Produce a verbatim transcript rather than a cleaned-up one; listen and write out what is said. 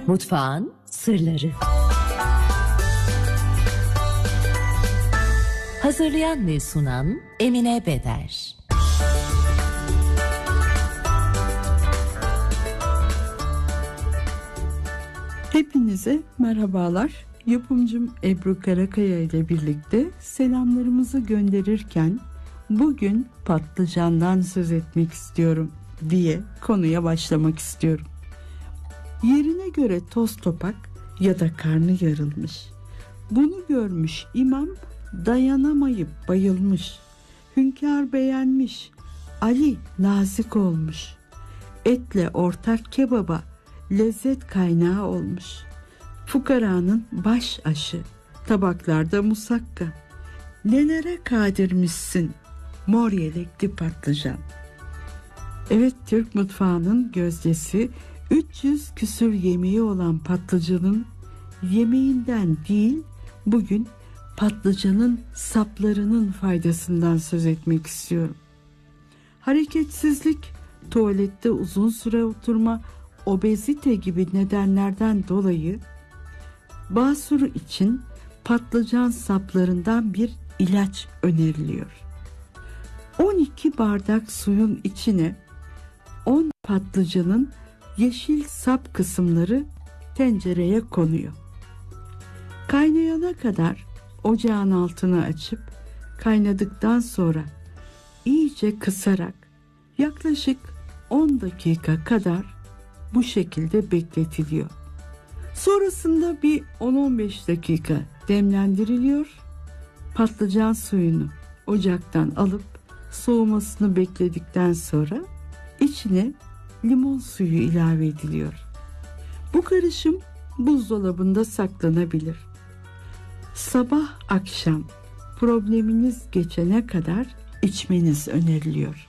Mutfağın sırları. Hazırlayan ve sunan Emine Beder. Hepinize merhabalar. Yapımcım Ebru Karakaya ile birlikte selamlarımızı gönderirken bugün patlıcandan söz etmek istiyorum diye konuya başlamak istiyorum. Yerine göre toz topak ya da karnı yarılmış. Bunu görmüş imam dayanamayıp bayılmış. Hünkâr beğenmiş. Ali nazik olmuş. Etle ortak kebaba lezzet kaynağı olmuş. Fukaranın baş aşı, tabaklarda musakka. Nelere kadirmişsin mor yelekli patlıcan. Evet, Türk mutfağının gözdesi, üç yüz küsür yemeği olan patlıcanın yemeğinden değil, bugün patlıcanın saplarının faydasından söz etmek istiyorum. Hareketsizlik, tuvalette uzun süre oturma, obezite gibi nedenlerden dolayı basur için patlıcan saplarından bir ilaç öneriliyor. on iki bardak suyun içine on patlıcanın yeşil sap kısımları tencereye konuyor. Kaynayana kadar ocağın altını açıp kaynadıktan sonra iyice kısarak yaklaşık on dakika kadar bu şekilde bekletiliyor. Sonrasında bir on on beş dakika demlendiriliyor. Patlıcan suyunu ocaktan alıp soğumasını bekledikten sonra içine limon suyu ilave ediliyor. Bu karışım buzdolabında saklanabilir. Sabah akşam probleminiz geçene kadar içmeniz öneriliyor.